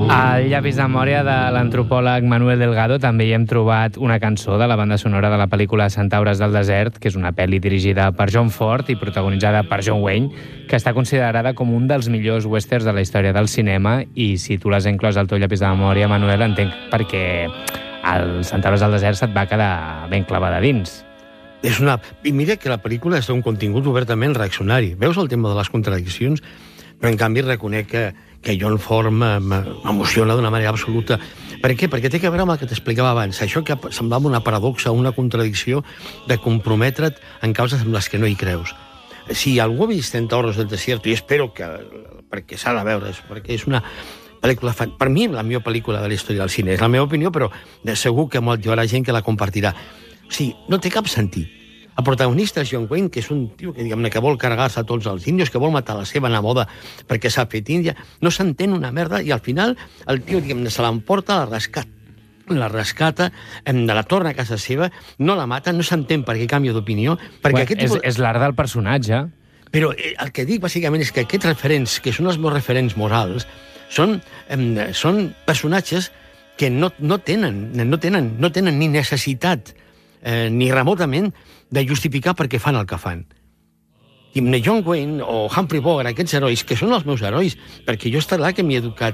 Al llapis de memòria de l'antropòleg Manuel Delgado també hi hem trobat una cançó de la banda sonora de la pel·lícula Centaures del desert, que és una pel·li dirigida per John Ford i protagonitzada per John Wayne, que està considerada com un dels millors westerns de la història del cinema, i si tu l'has inclòs al teu llapis de memòria, Manuel, entenc perquè el Centaures del desert se't va quedar ben clavada dins. I mira que la pel·lícula és un contingut obertament reaccionari. Veus el tema de les contradiccions? Però, en canvi, reconec que John Ford m'emociona d'una manera absoluta. Per què? Perquè té a veure amb el que t'explicava abans. Això que semblava una paradoxa, una contradicció de comprometre't en causes amb les que no hi creus. Si algú ha vist Centaures del desert, i espero que... perquè s'ha de veure, perquè és una pel·lícula... Per mi, la millor pel·lícula de la història del cine. És la meva opinió, però segur que hi haurà gent que la compartirà. O sigui, no té cap sentit. El protagonista és John Wayne, que és un tio que, diguem-ne, que vol carregar-se a tots els índios, que vol matar la seva neboda perquè s'ha fet índia, no s'entén una merda, i al final el tio, diguem-ne, se l'emporta, la rescata, la torna a casa seva, no la mata, no s'entén per què canvia d'opinió, perquè aquest tipus... És l'art del personatge. Però el que dic, bàsicament, és que aquests referents, que són els meus referents morals, són personatges que no tenen ni necessitat ni remotament de justificar per què fan el que fan. John Wayne o Humphrey Bogart, aquests herois, que són els meus herois, perquè jo he estat là que m'hi he educat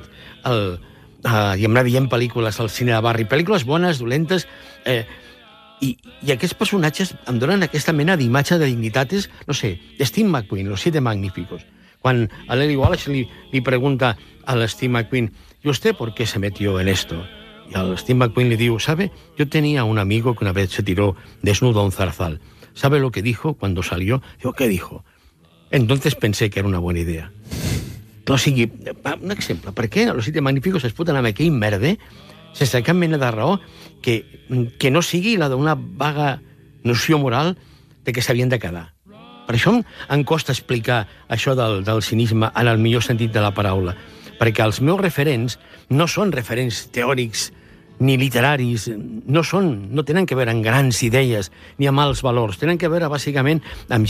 i em anava veient pel·lícules al cine de barri, pel·lícules bones, dolentes, i aquests personatges em donen aquesta mena d'imatge de dignitates, no sé, Steve McQueen, Los Siete Magníficos. Quan a Lily Wallace li pregunta a Steve McQueen, ¿y usted por qué se metió en esto? Y al Steve McQueen le digo, ¿sabe? Yo tenía un amigo que una vez se tiró desnudo a un zarzal. ¿Sabe lo que dijo cuando salió? Digo, ¿qué dijo? Entonces pensé que era una buena idea. O sigui, un exemple, per què Los Siete Magníficos es foten amb aquell merder sense cap mena de raó que no sigui la d'una vaga noció moral de que s'havien de quedar? Per això em costa explicar això del cinisme en el millor sentit de la paraula, perquè els meus referents no són referents teòrics ni literaris, no tenen a veure amb grans idees ni amb alts valors, tenen a veure bàsicament amb